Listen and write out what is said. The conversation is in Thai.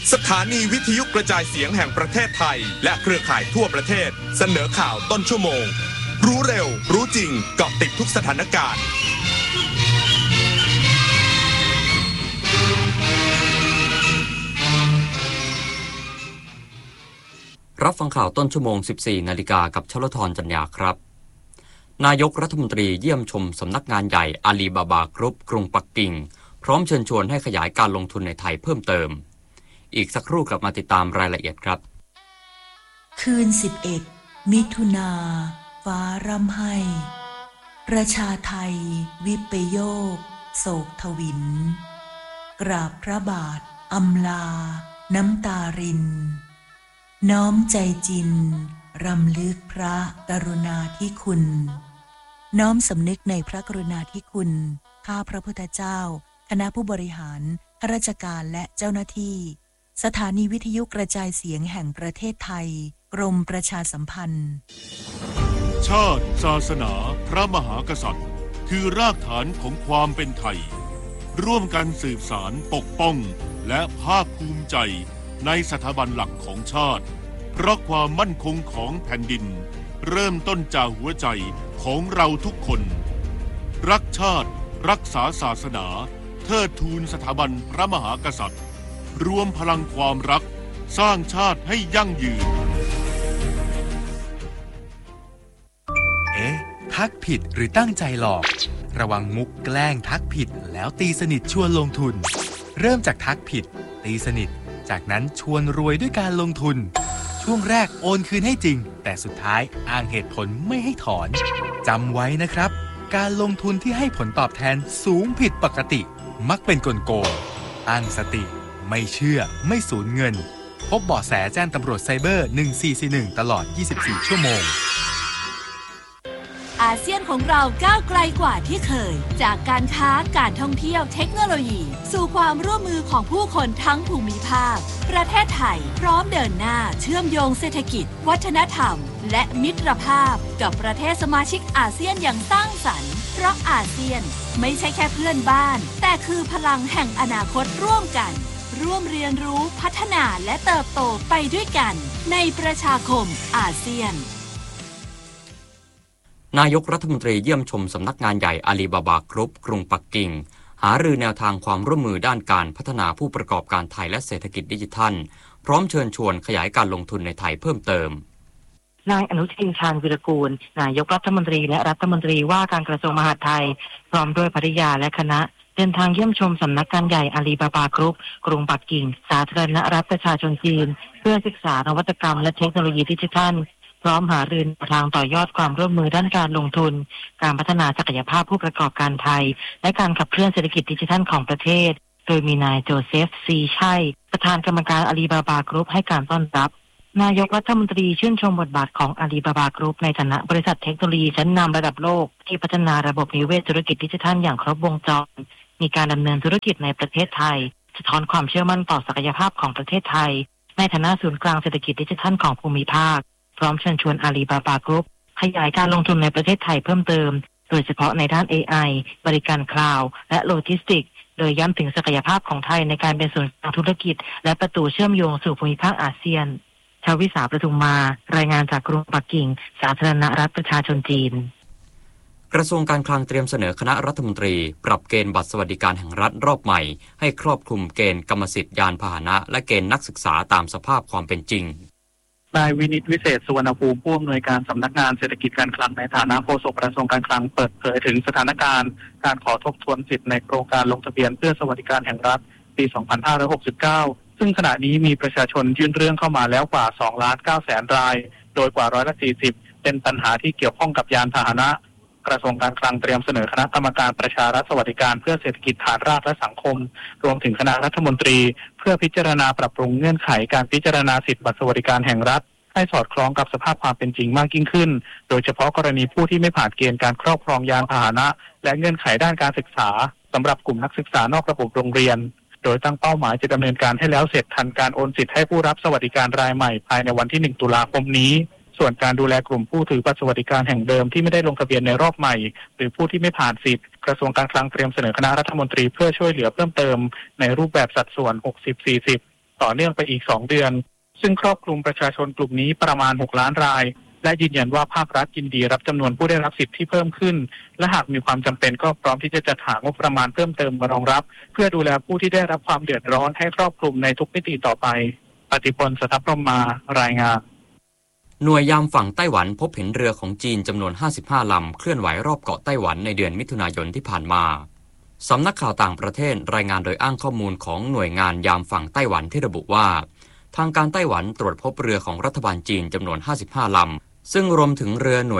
สถานีวิทยุกระจายเสียงแห่งประเทศไทยและเครือข่ายทั่วประเทศเสนอข่าวต้นชั่วโมงรู้เร็วรู้จริงเกาะติดทุกสถานการณ์รับฟังข่าวต้นชั่วโมง 14 นาฬิกากับชลธรจัญญาครับนายกรัฐมนตรีเยี่ยมชมสำนักงานใหญ่อาลีบาบากรุ๊ปกรุงปักกิ่งพร้อมเชิญชวนให้ขยายการลงทุนในไทยเพิ่มเติมอีกสักครู่กลับมาติดตามรายละเอียดครับคืน11มิถุนาฟ้าร่ำไห้ประชาไทยวิปโยคโศกทวินกราบพระบาทอำลาน้ำตารินน้อมใจจินรำลึกพระกรุณาธิคุณน้อมสำนึกในพระกรุณาธิคุณข้าพระพุทธเจ้าคณะผู้บริหารข้าราชการและเจ้าหน้าที่สถานีวิทยุกระจายเสียงแห่งประเทศไทยกรมประชาสัมพันธ์ชาติศาสนาพระมหากษัตริย์คือรากฐานของความเป็นไทยร่วมกันสืบสานปกป้องและภาคภูมิใจในสถาบันหลักของชาติเพราะความมั่นคงของแผ่นดินเริ่มต้นจากหัวใจของเราทุกคนรักชาติรักษาศาสนาเทิดทูนสถาบันพระมหากษัตริย์รวมพลังความรักสร้างชาติให้ยั่งยืนทักผิดหรือตั้งใจหลอกระวังมุกแกล้งทักผิดแล้วตีสนิทชวนลงทุนเริ่มจากทักผิดตีสนิทจากนั้นชวนรวยด้วยการลงทุนช่วงแรกโอนคืนให้จริงแต่สุดท้ายอ้างเหตุผลไม่ให้ถอนจำไว้นะครับการลงทุนที่ให้ผลตอบแทนสูงผิดปกติมักเป็นกลโกงตั้งสติไม่เชื่อไม่สูญเงินพบเบาะแสแจ้งตำรวจไซเบอร์1441ตลอด24ชั่วโมงอาเซียนของเราก้าวไกลกว่าที่เคยจากการค้าการท่องเที่ยวเทคโนโลยีสู่ความร่วมมือของผู้คนทั้งภูมิภาคประเทศไทยพร้อมเดินหน้าเชื่อมโยงเศรษฐกิจวัฒนธรรมและมิตรภาพกับประเทศสมาชิกอาเซียนอย่างสร้างสรรค์เพราะอาเซียนไม่ใช่แค่เพื่อนบ้านแต่คือพลังแห่งอนาคตร่วมกันร่วมเรียนรู้พัฒนาและเติบโตไปด้วยกันในประชาคมอาเซียนนายกรัฐมนตรีเยี่ยมชมสำนักงานใหญ่อาลีบาบากรุ๊ปกรุงปักกิ่งหารือแนวทางความร่วมมือด้านการพัฒนาผู้ประกอบการไทยและเศรษฐกิจดิจิทัลพร้อมเชิญชวนขยายการลงทุนในไทยเพิ่มเติมนายอนุทินชาญวิรากูลนายกรัฐมนตรีและรัฐมนตรีว่าการกระทรวงมหาดไทยพร้อมด้วยภริยาและคณะเดินทางเยี่ยมชมสำนักงานใหญ่อาลีบาบากรุ๊ปกรุงปักกิ่งสาธารณรัฐประชาชนจีนเพื่อศึกษานวัตกรรมและเทคโนโลยีดิจิทัลพร้อมหารือทางต่อยอดความร่วมมือด้านการลงทุนการพัฒนาศักยภาพผู้ประกอบการไทยและการขับเคลื่อนเศรษฐกิจดิจิทัลของประเทศโดยมีนายโจเซฟซีชัยประธานกรรมการอาลีบาบากรุ๊ปให้การต้อนรับนายกรัฐมนตรีชื่นชมบทบาทของอาลีบาบากรุ๊ปในฐานะบริษัทเทคโนโลยีชั้นนำระดับโลกที่พัฒนาระบบนิเวศธุรกิจดิจิทัลอย่างครบวงจรมีการดำเนินธุรกิจในประเทศไทยสะท้อนความเชื่อมั่นต่อศักยภาพของประเทศไทยในฐานะศูนย์กลางเศรษฐกิจดิจิทัลของภูมิภาคพร้อมเชิญชวนอาลีบาบากรุ๊ปขยายการลงทุนในประเทศไทยเพิ่มเติมโดยเฉพาะในด้าน AI บริการคลาวด์และโลจิสติกส์โดยย้ำถึงศักยภาพของไทยในการเป็นศูนย์กลางธุรกิจและประตูเชื่อมโยงสู่ภูมิภาคอาเซียนชวิสาประทุมมารายงานจากกรุงปักกิ่งสาธารณรัฐประชาชนจีนกระทรวงการคลังเตรียมเสนอคณะรัฐมนตรีปรับเกณฑ์บัตรสวัสดิการแห่งรัฐรอบใหม่ให้ครอบคลุมเกณฑ์กรรมสิทธิ์ยานพาหนะและเกณฑ์นักศึกษาตามสภาพความเป็นจริงนายวินิตวิเศษสุวรรณภูมิผู้อำนวยการสำนักงานเศรษฐกิจการคลังในฐานะโฆษกกระทรวงการคลังเปิดเผยถึงสถานการณ์การขอทบทวนสิทธิ์ในโครงการลงทะเบียนเพื่อสวัสดิการแห่งรัฐปี 2569 ซึ่งขณะนี้มีประชาชนยื่นเรื่องเข้ามาแล้วกว่า 2,900,000 รายโดยกว่า 40% เป็นปัญหาที่เกี่ยวข้องกับยานพาหนะกระทรวงการคลังเตรียมเสนอคณะกรรมการประชารัฐสวัสดิการเพื่อเศรษฐกิจฐานรากและสังคมรวมถึงคณะรัฐมนตรีเพื่อพิจารณาปรับปรุงเงื่อนไขการพิจารณาสิทธิบัตรสวัสดิการแห่งรัฐให้สอดคล้องกับสภาพความเป็นจริงมากยิ่งขึ้นโดยเฉพาะกรณีผู้ที่ไม่ผ่านเกณฑ์การครอบครองยานพาหนะและเงื่อนไขด้านการศึกษาสำหรับกลุ่มนักศึกษานอกระบบโรงเรียนโดยตั้งเป้าหมายจะดำเนินการให้แล้วเสร็จทันการโอนสิทธิ์ให้ผู้รับสวัสดิการรายใหม่ภายในวันที่ 1 ตุลาคมนี้ส่วนการดูแลกลุ่มผู้ถือบัตรสวัสดิการแห่งเดิมที่ไม่ได้ลงทะเบียนในรอบใหม่หรือผู้ที่ไม่ผ่านสิทธิ์กระทรวงการคลังเตรียมเสนอคณะรัฐมนตรีเพื่อช่วยเหลือเพิ่มเติมในรูปแบบสัดส่วน 60-40 ต่อเนื่องไปอีก2 เดือนซึ่งครอบคลุมประชาชนกลุ่มนี้ประมาณ6 ล้านรายและยืนยันว่าภาครัฐยินดีรับจำนวนผู้ได้รับสิทธิที่เพิ่มขึ้นและหากมีความจำเป็นก็พร้อมที่จะจัดหางบประมาณเพิ่มเติมมารองรับเพื่อดูแลผู้ที่ได้รับความเดือดร้อนให้ครอบคลุมในทุกมิติต่อไปปฏิพล สทัพพรหมารายงานหน่วยยามฝั่งไต้หวันพบเห็นเรือของจีนจำนวน55 ลำเคลื่อนไหวรอบเกาะไต้หวันในเดือนมิถุนายนที่ผ่านมาสำนักข่าวต่างประเทศรายงานโดยอ้างข้อมูลของหน่วยงานยามฝั่งไต้หวันที่ระบุว่าทางการไต้หวันตรวจพบเรือของรัฐบาลจีนจำนวน55 ลำซึ่งรวมถึงเรือหน่วย